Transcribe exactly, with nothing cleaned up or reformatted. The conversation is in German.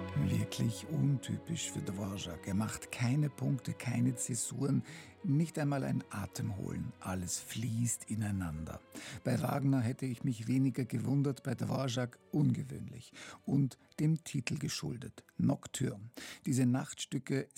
Wirklich untypisch für Dvorak. Er macht keine Punkte, keine Zäsuren, nicht einmal ein Atemholen. Alles fließt ineinander. Bei Wagner hätte ich mich weniger gewundert, bei Dvorak ungewöhnlich. Und dem Titel geschuldet, Nocturne. Diese Nachtstücke